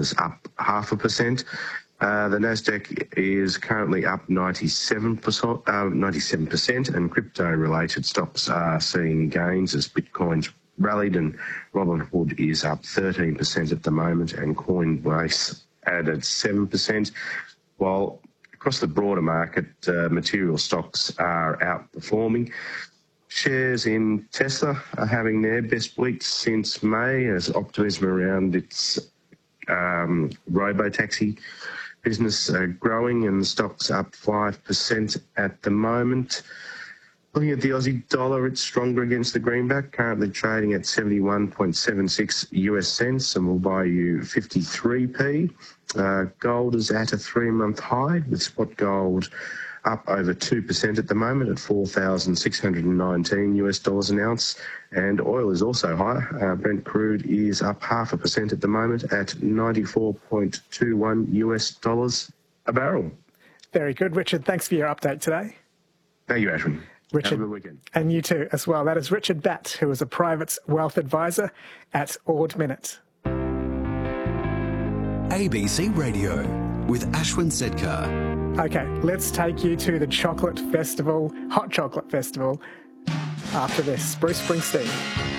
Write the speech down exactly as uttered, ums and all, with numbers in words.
is up half a percent. Uh, the Nasdaq is currently up ninety-seven percent, uh, ninety-seven percent, and crypto-related stocks are seeing gains as Bitcoin's rallied, and Robinhood is up thirteen percent at the moment, and Coinbase added seven percent, while across the broader market, uh, material stocks are outperforming. Shares in Tesla are having their best week since May, as optimism around its um, robo-taxi business are growing, and the stock's up five percent at the moment. Looking at the Aussie dollar, it's stronger against the greenback, currently trading at seventy-one point seven six US cents, and will buy you fifty-three p. Uh, gold is at a three-month high, with spot gold up over two percent at the moment at four thousand six hundred nineteen US dollars an ounce. And oil is also higher. Uh, Brent crude is up half a percent at the moment at ninety-four point two one US dollars a barrel. Very good, Richard. Thanks for your update today. Thank you, Ashwin. Richard, have a good weekend. And you too as well. That is Richard Batt, who is a private wealth advisor at Ord Minnett. A B C Radio with Ashwin Sedkar. Okay, let's take you to the Chocolate Festival, Hot Chocolate Festival, after this. Bruce Springsteen.